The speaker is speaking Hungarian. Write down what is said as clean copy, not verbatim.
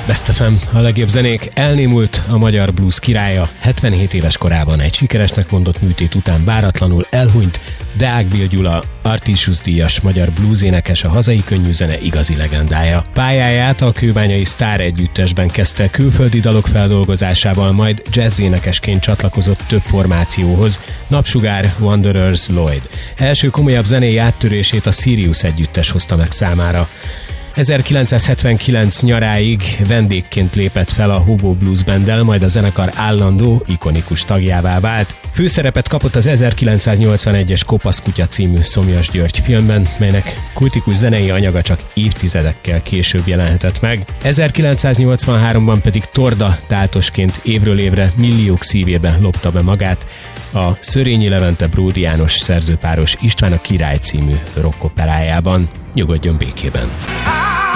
Best FM, a legjobb zenék. Elnémult a magyar blues királya. 77 éves korában egy sikeresnek mondott műtét után váratlanul elhunyt Deák Bill Gyula, Artisius díjas magyar bluesénekes, a hazai könnyűzene igazi legendája. Pályáját a kőbányai Sztár együttesben kezdte, külföldi dalok feldolgozásával, majd jazzénekesként csatlakozott több formációhoz, Napsugár, Wanderers, Lloyd. Első komolyabb zenei áttörését a Sirius együttes hozta meg számára. 1979 nyaráig vendégként lépett fel a Hobo Blues Banddel, majd a zenekar állandó, ikonikus tagjává vált. Főszerepet kapott az 1981-es Kopasz kutya című Szomjas György filmben, melynek kultikus zenei anyaga csak évtizedekkel később jelenhetett meg. 1983-ban pedig Torda táltosként évről évre milliók szívébe lopta be magát a Szörényi Levente Bródi János szerzőpáros István a király című rockoperájában. Nyugodjon békében!